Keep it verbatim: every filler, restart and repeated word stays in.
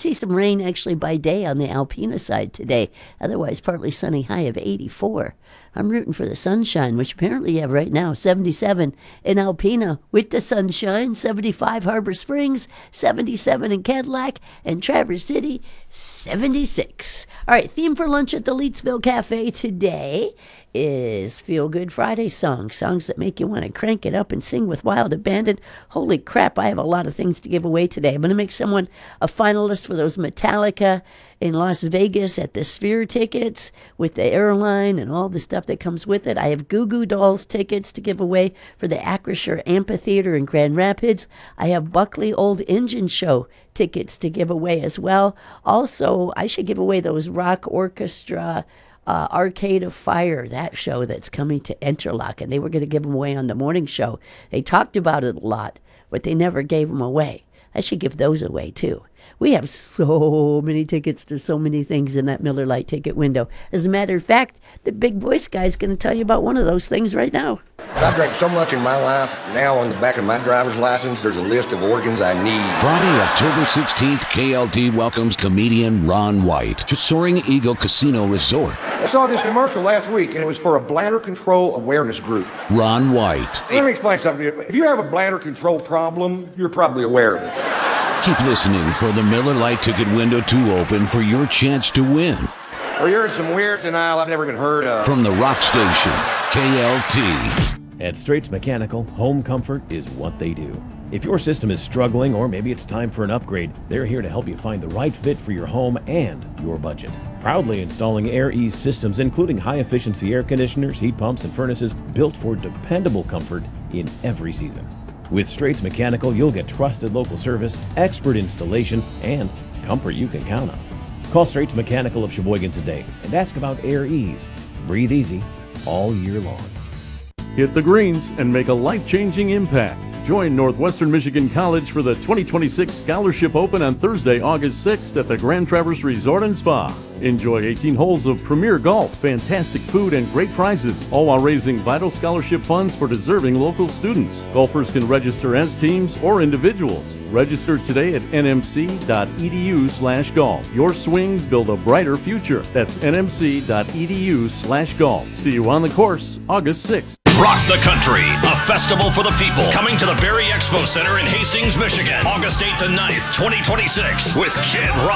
see some rain actually by day on the Alpena side today. Otherwise, partly sunny, high of eighty-four. I'm rooting for the sunshine, which apparently you have right now, seventy-seven in Alpena with the sunshine, seventy-five Harbor Springs, seventy-seven in Cadillac, and Traverse City, seventy-six. All right, theme for lunch at the Leetsville Cafe today is Feel Good Friday songs, songs that make you want to crank it up and sing with Wild Abandon. Holy crap, I have a lot of things to give away today. I'm going to make someone a finalist for those Metallica in Las Vegas at the Sphere tickets with the airline and all the stuff that comes with it. I have Goo Goo Dolls tickets to give away for the Acrisure Amphitheater in Grand Rapids. I have Buckley Old Engine Show tickets to give away as well. Also, I should give away those Rock Orchestra Uh, Arcade of Fire, that show that's coming to Interlochen. They were going to give them away on the morning show. They talked about it a lot, but they never gave them away. I should give those away, too. We have so many tickets to so many things in that Miller Lite ticket window. As a matter of fact, the big voice guy is going to tell you about one of those things right now. I drank so much in my life, now on the back of my driver's license, there's a list of organs I need. Friday, October sixteenth, K L T welcomes comedian Ron White to Soaring Eagle Casino Resort. I saw this commercial last week, and it was for a bladder control awareness group. Ron White. Let me explain something to you. If you have a bladder control problem, you're probably aware of it. Keep listening for the Miller Lite ticket window to open for your chance to win. Or you're in some weird denial I've never even heard of. From the rock station, K L T. At Straits Mechanical, home comfort is what they do. If your system is struggling or maybe it's time for an upgrade, they're here to help you find the right fit for your home and your budget. Proudly installing Air Ease systems, including high-efficiency air conditioners, heat pumps, and furnaces built for dependable comfort in every season. With Straits Mechanical, you'll get trusted local service, expert installation, and comfort you can count on. Call Straits Mechanical of Sheboygan today and ask about Air Ease. Breathe easy all year long. Hit the greens and make a life-changing impact. Join Northwestern Michigan College for the twenty twenty-six Scholarship Open on Thursday, August sixth at the Grand Traverse Resort and Spa. Enjoy eighteen holes of premier golf, fantastic food, and great prizes, all while raising vital scholarship funds for deserving local students. Golfers can register as teams or individuals. Register today at nmc.edu slash golf. Your swings build a brighter future. That's nmc.edu slash golf. See you on the course, August sixth. Rock the Country, a festival for the people, coming to the Berry Expo Center in Hastings, Michigan, August eighth and ninth, twenty twenty-six, with Kid Rock.